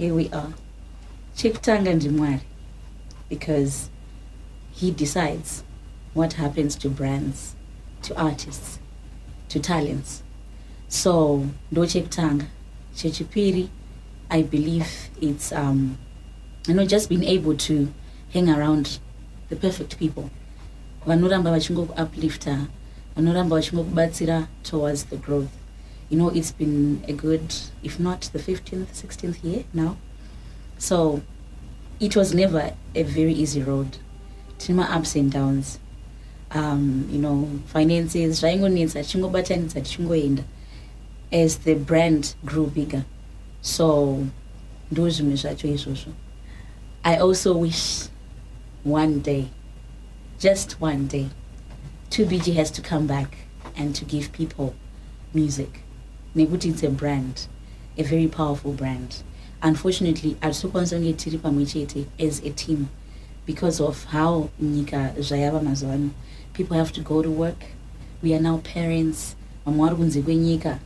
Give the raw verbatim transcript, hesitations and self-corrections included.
here we are. Chekutanga ndimwari, because he decides what happens to brands, to artists, to talents. So ndo chekutanga. Chechipiri, I believe it's um you know just being able to hang around the perfect people. Vanoramba vachingo uplifter, vanoramba vachingo kubatsira towards the growth. You know, it's been a good, if not the fifteenth, sixteenth year now. So it was never a very easy road. Tima ups and downs. Um, you know, finances, as the brand grew bigger. So I also wish one day, just one day, two B G has to come back and to give people music. Nebuti is a brand, a very powerful brand. Unfortunately, Atukonzonge Tiri Pamwichete as a team, because of how Nika Jayaba Mazwano, people have to go to work. We are now parents. Mamwaru Nika